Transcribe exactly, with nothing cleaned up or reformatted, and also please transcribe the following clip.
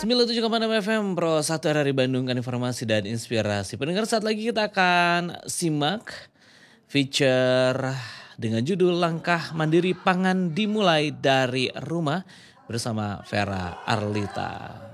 sembilan puluh tujuh koma enam F M Pro satu R R I Bandung kan informasi dan inspirasi. Pendengar saat lagi kita akan simak feature dengan judul Langkah Mandiri Pangan Dimulai dari Rumah bersama Vera Arlita.